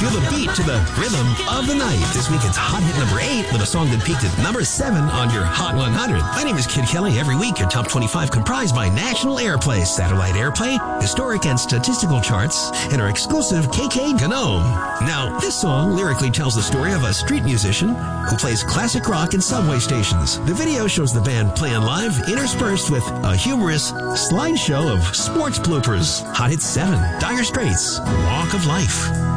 Feel the beat to the rhythm of the night. This week it's Hot Hit number 8 with a song that peaked at number 7 on your Hot 100. My name is Kid Kelly. Every week your top 25 comprised by national airplay, satellite airplay, historic and statistical charts, and our exclusive KK Gnome. Now, this song lyrically tells the story of a street musician who plays classic rock in subway stations. The video shows the band playing live, interspersed with a humorous slideshow of sports bloopers. Hot Hit 7, Dire Straits, Walk of Life.